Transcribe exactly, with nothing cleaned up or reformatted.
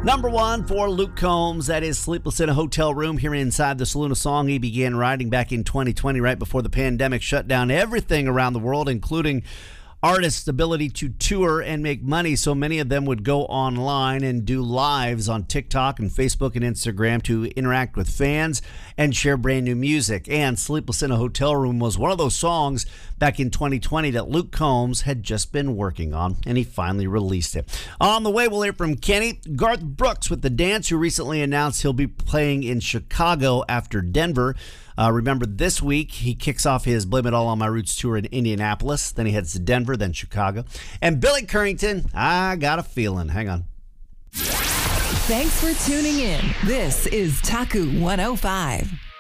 Number one for Luke Combs, that is Sleepless in a Hotel Room here inside the saloon. A song he began writing back in twenty twenty, right before the pandemic shut down everything around the world, including artists' ability to tour and make money. So many of them would go online and do lives on TikTok and Facebook and Instagram to interact with fans and share brand new music. And Sleepless in a Hotel Room was one of those songs back in twenty twenty that Luke Combs had just been working on, and he finally released it. On the way, we'll hear from Kenny. Garth Brooks with The Dance, who recently announced he'll be playing in Chicago after Denver. Uh, remember, this week, he kicks off his Blame It All on My Roots tour in Indianapolis. Then he heads to Denver, then Chicago. And Billy Currington, I got a feeling. Hang on. Thanks for tuning in. This is Taku one oh five.